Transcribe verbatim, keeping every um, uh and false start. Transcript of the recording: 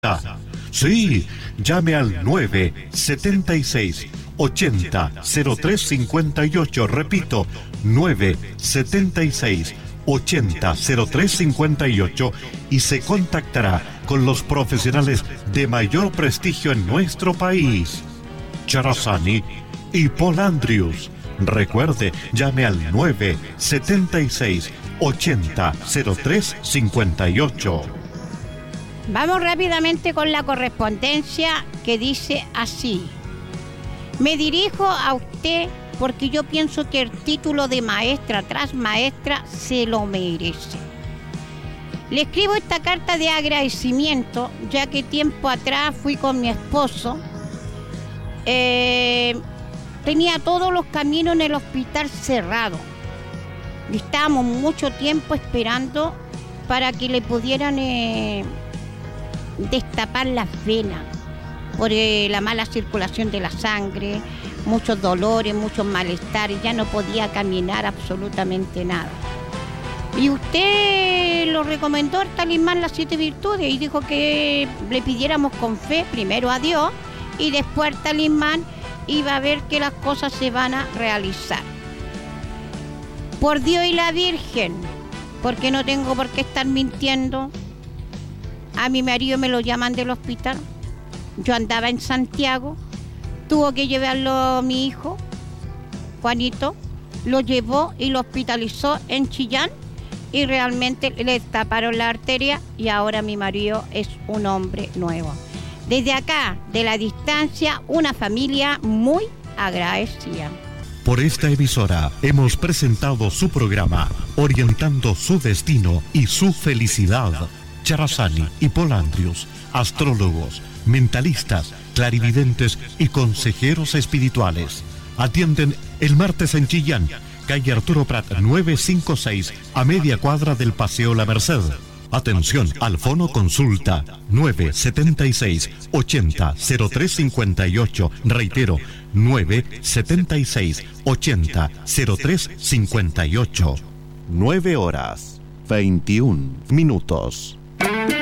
Sí, llame al nueve setenta y seis ochenta cero tres cincuenta y ocho. Repito, nueve setenta y seis ochenta cero tres cincuenta y ocho y se contactará con los profesionales de mayor prestigio en nuestro país. Charazani y Polandrius. Recuerde, llame al nueve setenta y seis ochenta cero tres cincuenta y ocho. Vamos rápidamente con la correspondencia que dice así. Me dirijo a usted porque yo pienso que el título de maestra tras maestra se lo merece. Le escribo esta carta de agradecimiento, ya que tiempo atrás fui con mi esposo. Eh, tenía todos los caminos en el hospital cerrados. Y estábamos mucho tiempo esperando para que le pudieran eh, destapar las venas por eh, la mala circulación de la sangre, muchos dolores, muchos malestares, ya no podía caminar absolutamente nada. Y usted lo recomendó el talismán Las Siete Virtudes y dijo que le pidiéramos con fe primero a Dios y después el talismán iba a ver que las cosas se van a realizar. Por Dios y la Virgen, porque no tengo por qué estar mintiendo. A mi marido me lo llaman del hospital. Yo andaba en Santiago, tuvo que llevarlo mi hijo, Juanito, lo llevó y lo hospitalizó en Chillán y realmente le taparon la arteria y ahora mi marido es un hombre nuevo. Desde acá, de la distancia, una familia muy agradecida. Por esta emisora hemos presentado su programa Orientando su destino y su felicidad. Charazani y Polandrius, astrólogos, mentalistas, clarividentes y consejeros espirituales. Atienden el martes en Chillán, calle Arturo Prat novecientos cincuenta y seis, a media cuadra del Paseo La Merced. Atención, al fono consulta nueve setenta y seis ochenta cero tres cincuenta y ocho. Reitero, nueve setenta y seis ochenta cero tres cincuenta y ocho. nueve horas veintiún minutos.